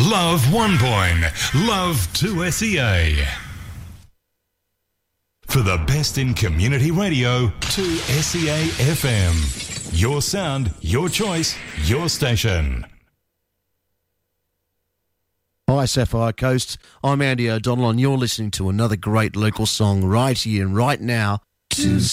Love 1 Love 2 SEA. For the best in community radio, 2 SEA FM. Your sound, your choice, your station. Hi, Sapphire Coast. I'm Andy O'Donnell, and you're listening to another great local song right here and right now.